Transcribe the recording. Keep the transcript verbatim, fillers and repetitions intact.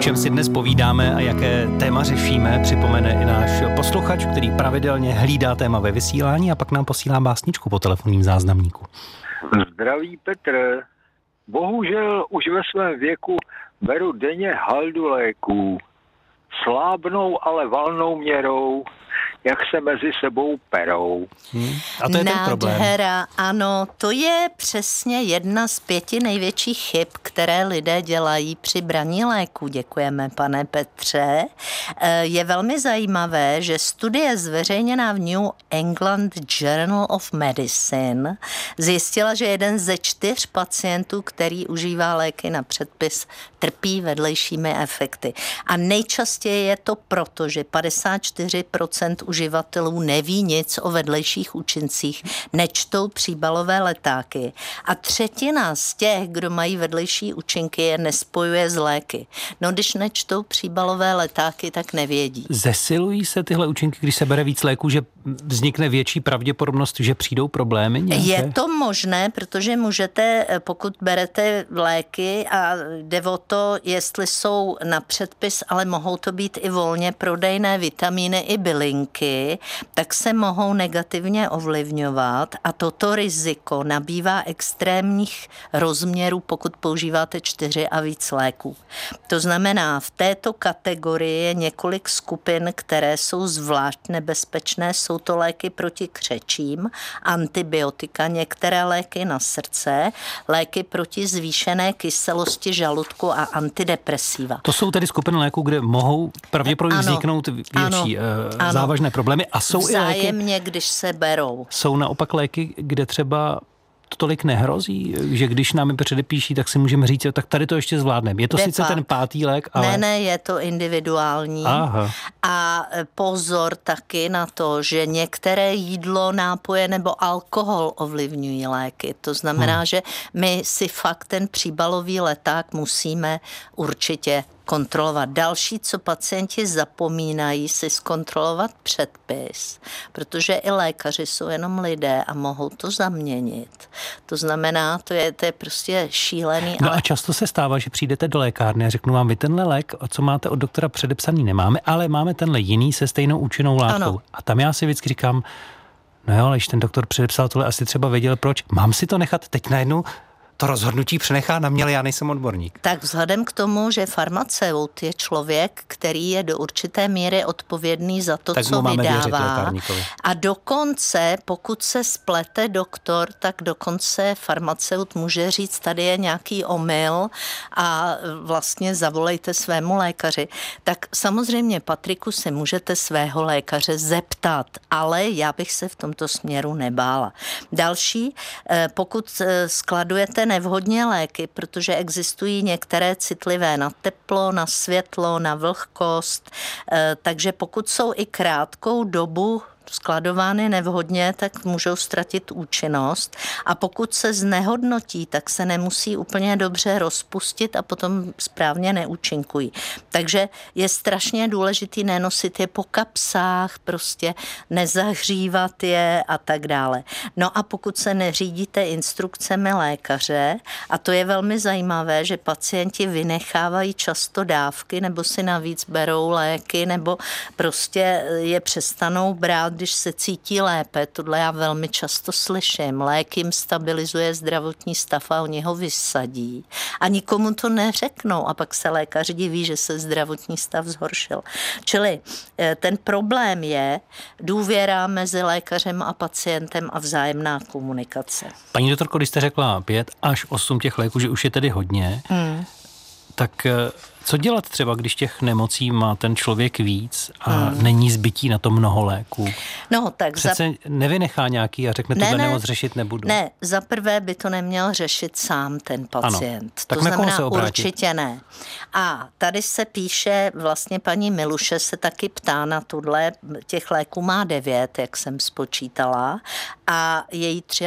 čem si dnes povídáme a jaké téma řešíme, připomene i náš posluchač, který pravidelně hlídá téma ve vysílání a pak nám posílá básničku po telefonním záznamníku. Zdraví Petr. Bohužel už ve svém věku beru denně haldu léků. Slábnou, ale valnou měrou, jak se mezi sebou perou. Hmm. A to je ten problém. Nádhera, ano, to je přesně jedna z pěti největších chyb, které lidé dělají při braní léku. Děkujeme, pane Petře. Je velmi zajímavé, že studie zveřejněná v New England Journal of Medicine zjistila, že jeden ze čtyř pacientů, který užívá léky na předpis, trpí vedlejšími efekty. A nejčastěji je to proto, že padesát čtyři procent uživatelů neví nic o vedlejších účincích, nečtou příbalové letáky. A třetina z těch, kdo mají vedlejší účinky, je nespojuje s léky. No, když nečtou příbalové letáky, tak nevědí. Zesilují se tyhle účinky, když se bere víc léků, že vznikne větší pravděpodobnost, že přijdou problémy nějaké? Je to možné, protože můžete, pokud berete léky a jde o to, jestli jsou na předpis, ale mohou to být i volně prodejné vitamíny i bylinky, tak se mohou negativně ovlivňovat a toto riziko nabývá extrémních rozměrů, pokud používáte čtyři a víc léků. To znamená, v této kategorii je několik skupin, které jsou zvlášť nebezpečné. Jsou to léky proti křečím, antibiotika, některé léky na srdce, léky proti zvýšené kyselosti žaludku a antidepresiva. To jsou tedy skupiny léků, kde mohou pravděpodobně ano, vzniknout větší ano, uh, závažné problémy. A jsou vzájemně, i léky, když se berou. Jsou naopak léky, kde třeba to tolik nehrozí, že když nám je předepíší, tak si můžeme říct, tak tady to ještě zvládneme. Je to De sice fakt. ten pátý lék, ale... Ne, ne, je to individuální. Aha. A pozor taky na to, že některé jídlo, nápoje nebo alkohol ovlivňují léky. To znamená, hmm. že my si fakt ten příbalový leták musíme určitě kontrolovat. Další, co pacienti zapomínají, si zkontrolovat předpis, protože i lékaři jsou jenom lidé a mohou to zaměnit. To znamená, to je, to je prostě šílený. No ale... a často se stává, že přijdete do lékárny a řeknu vám, vy tenhle lék, co máte od doktora předepsaný, nemáme, ale máme tenhle jiný se stejnou účinnou látkou. Ano. A tam já si vždycky říkám, no jo, ale když ten doktor předepsal tohle, asi třeba věděl proč. Mám si to nechat teď najednou? To rozhodnutí přenechá na mě, ale já nejsem odborník. Tak vzhledem k tomu, že farmaceut je člověk, který je do určité míry odpovědný za to, tak co vydává. Věřit a dokonce, pokud se splete doktor, tak dokonce farmaceut může říct, tady je nějaký omyl a vlastně zavolejte svému lékaři. Tak samozřejmě, Patriku, se můžete svého lékaře zeptat, ale já bych se v tomto směru nebála. Další, pokud skladujete nevhodně léky, protože existují některé citlivé na teplo, na světlo, na vlhkost, takže pokud jsou i krátkou dobu skladovány nevhodně, tak můžou ztratit účinnost a pokud se znehodnotí, tak se nemusí úplně dobře rozpustit a potom správně neúčinkují. Takže je strašně důležitý nenosit je po kapsách, prostě nezahřívat je a tak dále. No a pokud se neřídíte instrukcemi lékaře, a to je velmi zajímavé, že pacienti vynechávají často dávky nebo si navíc berou léky nebo prostě je přestanou brát, když se cítí lépe. Tohle já velmi často slyším. Lék jim stabilizuje zdravotní stav a oni ho vysadí. A nikomu to neřeknou. A pak se lékař diví, že se zdravotní stav zhoršil. Čili ten problém je důvěra mezi lékařem a pacientem a vzájemná komunikace. Paní doktorko, když jste řekla pět až osm těch léků, že už je tedy hodně, hmm. tak co dělat třeba, když těch nemocí má ten člověk víc a hmm. není zbytí na to mnoho léků? No, tak Přece za... nevynechá nějaký a řekne, ne, tohle ne, nemoc řešit nebudu. Ne, za prvé by to neměl řešit sám ten pacient. Ano. To tak znamená se určitě ne. A tady se píše, vlastně paní Miluše se taky ptá na tohle, těch léků má devět, jak jsem spočítala, a její